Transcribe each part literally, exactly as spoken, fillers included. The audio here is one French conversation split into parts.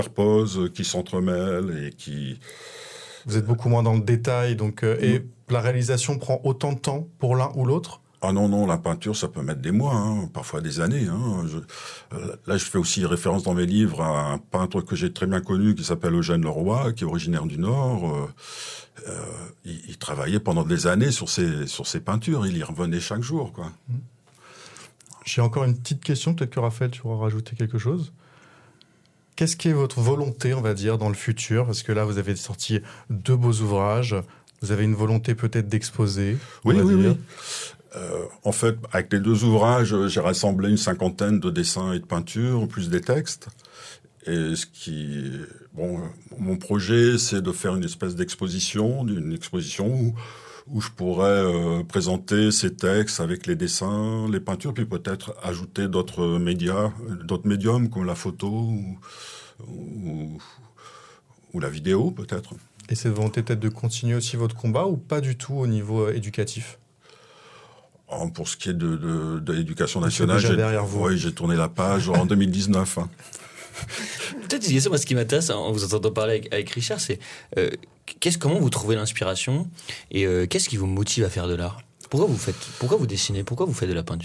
superposent, qui s'entremêlent et qui... Vous êtes beaucoup moins dans le détail, donc euh, et la réalisation prend autant de temps pour l'un ou l'autre ? Ah non, non, la peinture, ça peut mettre des mois, hein, parfois des années. Hein. Je, euh, là, je fais aussi référence dans mes livres à un peintre que j'ai très bien connu qui s'appelle Eugène Leroy, qui est originaire du Nord. Euh, euh, il, il travaillait pendant des années sur ses, sur ses peintures, il y revenait chaque jour, quoi. J'ai encore une petite question, peut-être que Raphaël, tu pourras rajouter quelque chose. Qu'est-ce qui est votre volonté, on va dire, dans le futur ? Parce que là, vous avez sorti deux beaux ouvrages, vous avez une volonté peut-être d'exposer. Oui, oui, dire. oui. Euh, en fait, avec les deux ouvrages, j'ai rassemblé une cinquantaine de dessins et de peintures, en plus des textes. Et ce qui, bon, mon projet, c'est de faire une espèce d'exposition, une exposition où, où je pourrais euh, présenter ces textes avec les dessins, les peintures, puis peut-être ajouter d'autres médias, d'autres médiums comme la photo ou, ou, ou la vidéo, peut-être. Et cette volonté peut-être de continuer aussi votre combat ou pas du tout au niveau euh, éducatif ? Pour ce qui est de, de, de l'éducation nationale, déjà j'ai, derrière vous. Ouais, j'ai tourné la page en deux mille dix-neuf. Hein. Peut-être que moi, ce qui m'intéresse en vous entendant parler avec, avec Richard, c'est euh, qu'est-ce, comment vous trouvez l'inspiration et euh, qu'est-ce qui vous motive à faire de l'art ? Pourquoi vous faites, pourquoi vous dessinez ? Pourquoi vous faites de la peinture ?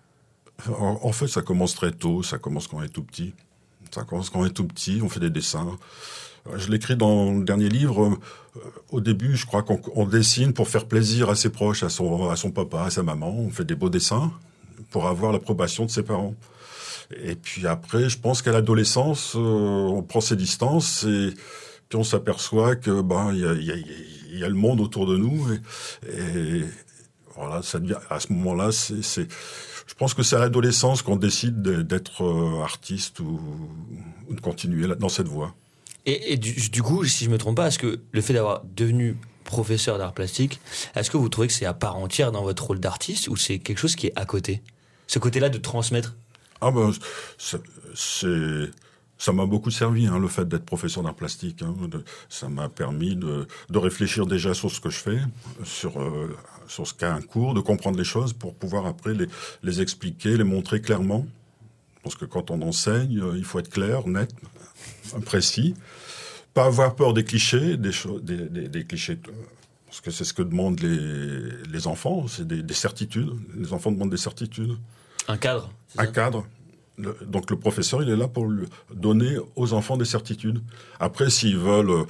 en, en fait, ça commence très tôt. Ça commence quand on est tout petit. Ça commence quand on est tout petit. On fait des dessins. Je l'écris dans le dernier livre. Au début, je crois qu'on on dessine pour faire plaisir à ses proches, à son, à son papa, à sa maman. On fait des beaux dessins pour avoir l'approbation de ses parents. Et puis après, je pense qu'à l'adolescence, euh, on prend ses distances et puis on s'aperçoit que ben il y a, y a, y a le monde autour de nous et, et voilà, ça devient, à ce moment-là, c'est, c'est, je pense que c'est à l'adolescence qu'on décide d'être artiste ou, ou de continuer dans cette voie. Et, et du, du coup, si je me trompe pas, est-ce que le fait d'avoir devenu professeur d'art plastique, est-ce que vous trouvez que c'est à part entière dans votre rôle d'artiste ou c'est quelque chose qui est à côté ? Ce côté-là de transmettre ? Ah ben, c'est, c'est, ça m'a beaucoup servi, hein, le fait d'être professeur d'art plastique. Hein, de, ça m'a permis de, de réfléchir déjà sur ce que je fais, sur, euh, sur ce qu'est un cours, de comprendre les choses pour pouvoir après les, les expliquer, les montrer clairement. Parce que quand on enseigne, il faut être clair, net, précis. Pas avoir peur des clichés, des, cho- des, des, des clichés, parce que c'est ce que demandent les, les enfants, c'est des, des certitudes. Les enfants demandent des certitudes. Un cadre. Un cadre. Le, donc le professeur, il est là pour lui donner aux enfants des certitudes. Après, s'ils veulent, euh,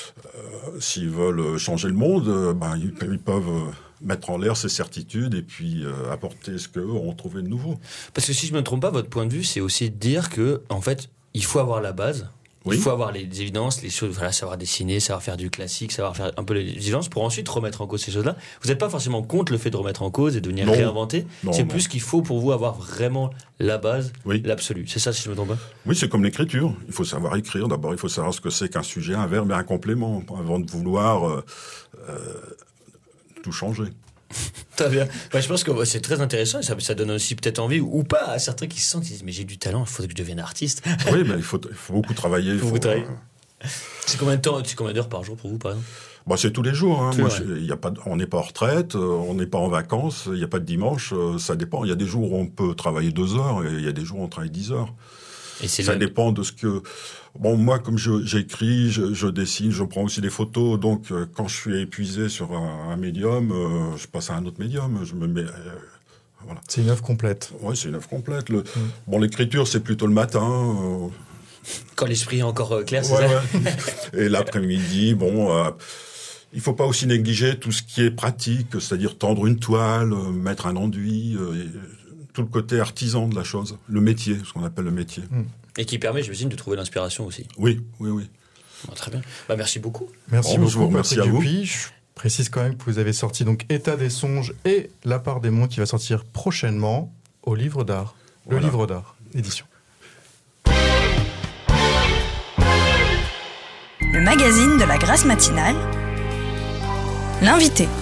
s'ils veulent changer le monde, euh, ben ils, ils peuvent euh, mettre en l'air ces certitudes et puis euh, apporter ce qu'eux ont trouvé de nouveau. Parce que si je me trompe pas, votre point de vue, c'est aussi de dire que, en fait, il faut avoir la base. Oui. Il faut avoir les évidences, les choses, voilà, savoir dessiner, savoir faire du classique, savoir faire un peu les exigences pour ensuite remettre en cause ces choses-là. Vous n'êtes pas forcément contre le fait de remettre en cause et de venir non. réinventer. Non, c'est non. plus qu'il faut pour vous avoir vraiment la base, oui. l'absolu. C'est ça, si je me trompe pas ? Oui, c'est comme l'écriture. Il faut savoir écrire. D'abord, il faut savoir ce que c'est qu'un sujet, un verbe et un complément avant de vouloir euh, euh, tout changer. Très bien. Bah, je pense que c'est très intéressant et ça, ça donne aussi peut-être envie ou pas à certains qui se sentent, ils disent mais j'ai du talent, il faudrait que je devienne artiste. Oui, mais il faut, il faut beaucoup travailler. Il faut, beaucoup travailler. Euh... C'est combien de temps, c'est combien d'heures par jour pour vous, par exemple ? Bah, c'est tous les jours. Hein. Tous Moi, les je, y a pas, on n'est pas en retraite, on n'est pas en vacances, il n'y a pas de dimanche, ça dépend. Il y a des jours où on peut travailler deux heures et il y a des jours où on travaille dix heures. Et c'est ça le... dépend de ce que... Bon, moi, comme je, j'écris, je, je dessine, je prends aussi des photos. Donc, euh, quand je suis épuisé sur un, un médium, euh, je passe à un autre médium. Je me mets... Euh, voilà. C'est une œuvre complète. Oui, c'est une œuvre complète. Le... Mmh. Bon, l'écriture, c'est plutôt le matin. Euh... Quand l'esprit est encore euh, clair, c'est ouais, ça ouais. Et l'après-midi, bon... Euh, il faut pas aussi négliger tout ce qui est pratique, c'est-à-dire tendre une toile, euh, mettre un enduit... Euh, et... tout le côté artisan de la chose, le métier, ce qu'on appelle le métier. Et qui permet, j'imagine, de trouver l'inspiration aussi. Oui, oui, oui. Bon, très bien. Bah, merci beaucoup. Merci bon, beaucoup, merci Patrick à vous. Dupuis. Je précise quand même que vous avez sorti donc État des songes et La part des mondes qui va sortir prochainement au Livre d'Art. Le voilà. Livre d'Art, édition. Le magazine de la Grâce matinale. L'invité.